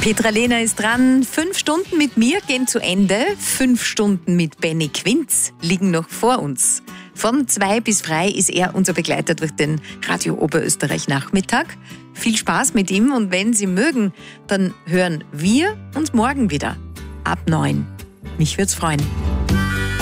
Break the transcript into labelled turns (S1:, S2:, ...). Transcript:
S1: Petra Lehner ist dran. 5 Stunden mit mir gehen zu Ende. 5 Stunden mit Benny Quinz liegen noch vor uns. Von 2 bis frei ist er unser Begleiter durch den Radio Oberösterreich Nachmittag. Viel Spaß mit ihm und wenn Sie mögen, dann hören wir uns morgen wieder. Ab 9. Mich würd's freuen.